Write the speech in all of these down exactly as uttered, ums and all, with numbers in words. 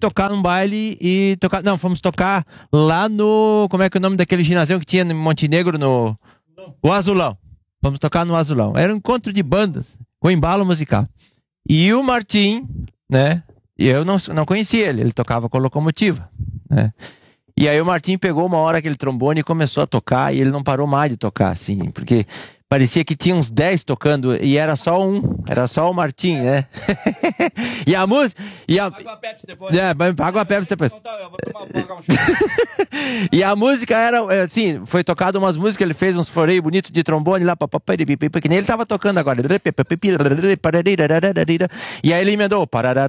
tocar num baile e tocar... Não, fomos tocar lá no... Como é que é o nome daquele ginásio que tinha em Montenegro, no... O Azulão. Fomos tocar no Azulão. Era um encontro de bandas, com embalo musical. E o Martim, né? Eu não, não conhecia ele, ele tocava com locomotiva, né? E aí o Martim pegou uma hora aquele trombone e começou a tocar, e ele não parou mais de tocar, assim, porque parecia que tinha uns dez tocando, e era só um, era só o Martim, né? E a música... E a... Paga uma Pepsi depois. É, paga uma Pepsi depois. Então tá, eu vou tomar, vou pagar um chá. E a música era, assim, foi tocado umas músicas, ele fez uns floreios bonitos de trombone lá, que nem ele tava tocando agora. E aí ele emendou,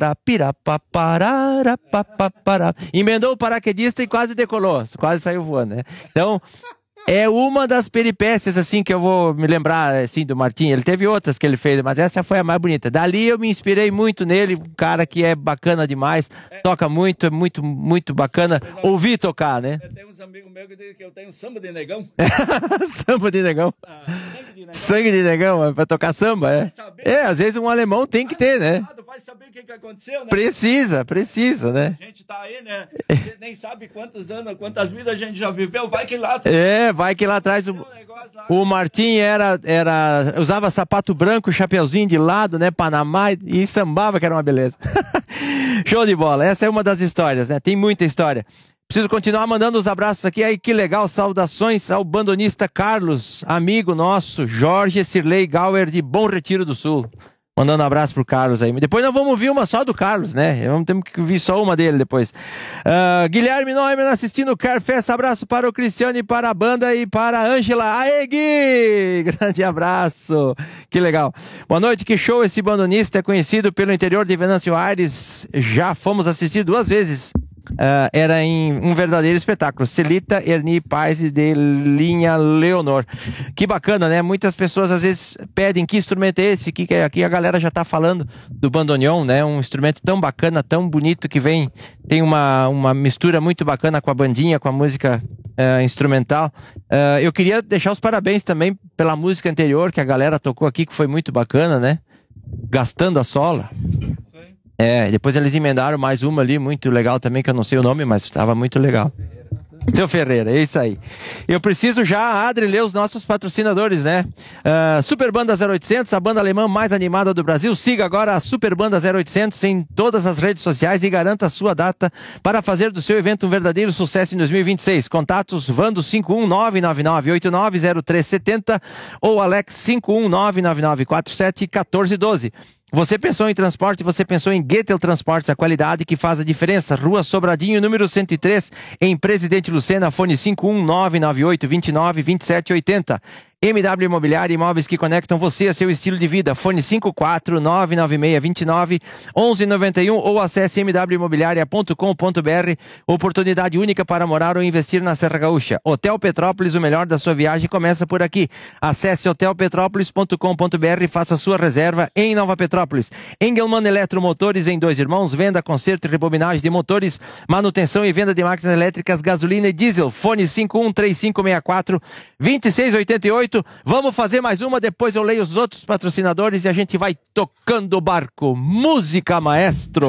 emendou o paraquedista e quase decolou, quase saiu voando, né? Então... É uma das peripécias, assim, que eu vou me lembrar, assim, do Martim. Ele teve outras que ele fez, mas essa foi a mais bonita. Dali eu me inspirei muito nele, um cara que é bacana demais, é, toca muito, é muito, muito bacana ouvir tocar, né? Eu tenho uns amigos meus que dizem que eu tenho samba de negão. Samba de negão? Ah, sangue de negão. Sangue de negão, pra tocar samba, é? É, às vezes um alemão tem que ter, né? Vai saber o que, que aconteceu, né? Precisa, precisa, né? A gente tá aí, né? A gente nem sabe quantos anos, quantas vidas a gente já viveu, vai que lá... É, vai que lá atrás o, o Martim era, era, usava sapato branco, chapeuzinho de lado, né, Panamá, e, e sambava, que era uma beleza. Show de bola, essa é uma das histórias, né, tem muita história. Preciso continuar mandando os abraços aqui, aí que legal, saudações ao bandonista Carlos, amigo nosso, Jorge Sirley Gauer de Bom Retiro do Sul. Mandando um abraço pro Carlos aí. Depois nós vamos ouvir uma só do Carlos, né? Vamos ter que ouvir só uma dele depois. Uh, Guilherme Neumann assistindo o Carfest. Abraço para o Cristiano e para a banda e para a Ângela. Aê, Gui! Grande abraço. Que legal. Boa noite, que show. Esse bandonista é conhecido pelo interior de Venâncio Aires. Já fomos assistir duas vezes. Uh, era em um verdadeiro espetáculo. Celita Erni Paz e de Linha Leonor. Que bacana, né? Muitas pessoas às vezes pedem que instrumento é esse, que, que aqui a galera já tá falando do bandoneon, né? Um instrumento tão bacana, tão bonito, que vem, tem uma, uma mistura muito bacana com a bandinha, com a música uh, instrumental. Uh, eu queria deixar os parabéns também pela música anterior que a galera tocou aqui, que foi muito bacana, né? Gastando a Sola. É, depois eles emendaram mais uma ali, muito legal também, que eu não sei o nome, mas estava muito legal. Seu Ferreira, é isso aí. Eu preciso já, Adri, ler os nossos patrocinadores, né? Uh, Super Banda zero oitocentos, a banda alemã mais animada do Brasil. Siga agora a Super Banda zero oitocentos em todas as redes sociais e garanta a sua data para fazer do seu evento um verdadeiro sucesso em dois mil e vinte e seis. Contatos Vando cinco um nove nove nove oito nove zero três sete zero ou Alex cinco um nove nove nove quatro sete um quatro um dois. Você pensou em transporte, você pensou em Gettel Transportes, a qualidade que faz a diferença. Rua Sobradinho, número cento e três, em Presidente Lucena, fone cinco um nove nove oito dois nove dois sete oito zero. M W Imobiliária, imóveis que conectam você a seu estilo de vida. Fone cinco quatro nove nove seis dois nove um um nove um ou acesse m w imobiliaria ponto com ponto b r. Oportunidade única para morar ou investir na Serra Gaúcha. Hotel Petrópolis, o melhor da sua viagem começa por aqui. Acesse hotel petrópolis ponto com ponto b r e faça sua reserva em Nova Petrópolis. Engelmann Eletromotores em Dois Irmãos, venda, conserto e rebobinagem de motores, manutenção e venda de máquinas elétricas, gasolina e diesel. Fone cinco um três cinco seis quatro dois seis oito oito. Vamos fazer mais uma, depois eu leio os outros patrocinadores e a gente vai tocando o barco. Música, maestro!